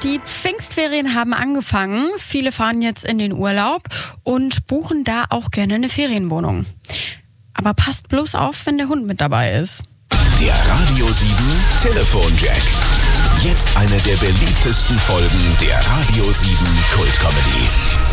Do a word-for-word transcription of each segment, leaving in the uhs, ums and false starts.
Die Pfingstferien haben angefangen. Viele fahren jetzt in den Urlaub und buchen da auch gerne eine Ferienwohnung. Aber passt bloß auf, wenn der Hund mit dabei ist. Der Radio sieben Telefonjack. Jetzt eine der beliebtesten Folgen der Radio sieben Kultcomedy.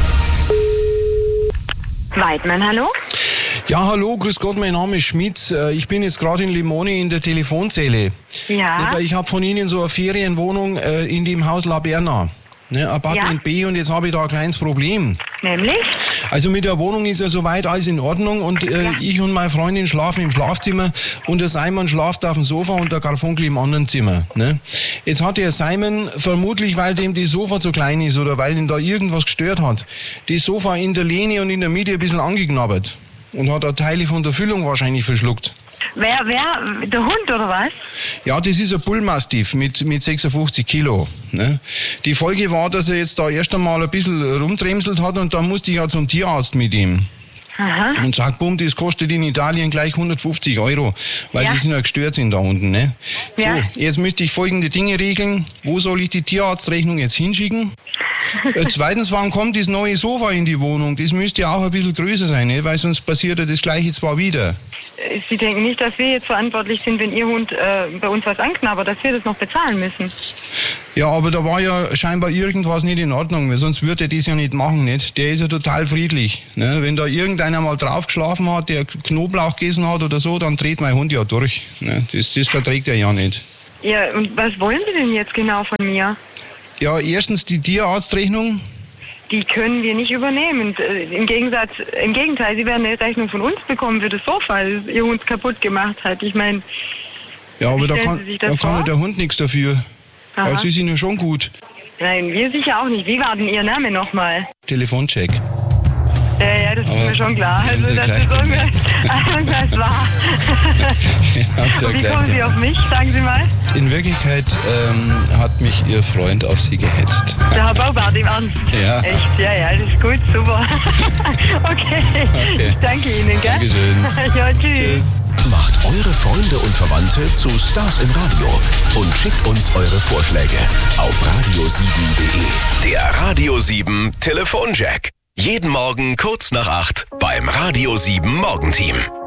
Weidmann, hallo? Ja, hallo, grüß Gott, mein Name ist Schmitz. Ich bin jetzt gerade in Limone in der Telefonzelle. Ja. Ich habe von Ihnen so eine Ferienwohnung in dem Haus La Berna. Ne, Apartment Ja. B, und jetzt habe ich da ein kleines Problem. Nämlich? Also mit der Wohnung ist ja soweit alles in Ordnung und äh, Ja. ich und meine Freundin schlafen im Schlafzimmer und der Simon schlaft auf dem Sofa und der Garfunkel im anderen Zimmer. Ne? Jetzt hat der Simon, vermutlich weil dem die Sofa zu klein ist oder weil ihn da irgendwas gestört hat, das Sofa in der Lehne und in der Mitte ein bisschen angeknabbert und hat da Teile von der Füllung wahrscheinlich verschluckt. Wer, wer, der Hund oder was? Ja, das ist ein Bullmastiff mit, mit sechsundfünfzig Kilo. Ne? Die Folge war, dass er jetzt da erst einmal ein bisschen rumtremselt hat und dann musste ich ja zum Tierarzt mit ihm. Aha. Und sag, bumm, das kostet in Italien gleich hundertfünfzig Euro, weil Ja. die sind ja gestört sind da unten. Ne? Ja. So, jetzt müsste ich folgende Dinge regeln. Wo soll ich die Tierarztrechnung jetzt hinschicken? äh, zweitens, wann kommt das neue Sofa in die Wohnung? Das müsste ja auch ein bisschen größer sein, ne? Weil sonst passiert ja das Gleiche zwar wieder. Sie denken nicht, dass wir jetzt verantwortlich sind, wenn Ihr Hund äh, bei uns was anknabbert, dass wir das noch bezahlen müssen? Ja, aber da war ja scheinbar irgendwas nicht in Ordnung, weil sonst würde er das ja nicht machen, nicht? Der ist ja total friedlich. Ne? Wenn da irgendeiner mal drauf geschlafen hat, der Knoblauch gegessen hat oder so, dann dreht mein Hund ja durch. Ne? Das, das verträgt er ja nicht. Ja, und was wollen Sie denn jetzt genau von mir? Ja, erstens die Tierarztrechnung. Die können wir nicht übernehmen. Äh, Im Gegensatz, im Gegenteil, Sie werden eine Rechnung von uns bekommen für das Sofa, das Ihr Hund kaputt gemacht hat. Ich meine, Ja, aber Wie da stellen kann, Sie sich da das kann ja vor? der Hund nichts dafür. Aha. Also Sie sind ja schon gut. nein, wir sicher auch nicht. Wie war denn Ihr Name nochmal? Telefoncheck. Ja, ja, das ist Aber mir schon klar. Sie haben Also, Sie dass gleich das irgendwas, irgendwas war. Ich hab's ja Und wie gleich kommen Sie gemerkt. auf mich? Sagen Sie mal. In Wirklichkeit ähm, hat mich Ihr Freund auf Sie gehetzt. Der Herr Baubart im Ernst. Ja. Echt? Ja, ja, das ist gut, super. okay. Okay. Ich danke Ihnen, gell? Dankeschön. Ja, tschüss. Macht eure Freunde und Verwandte zu Stars im Radio und schickt uns eure Vorschläge auf radio sieben punkt de. Der Radio sieben Telefonjack. Jeden Morgen kurz nach acht beim Radio sieben Morgenteam.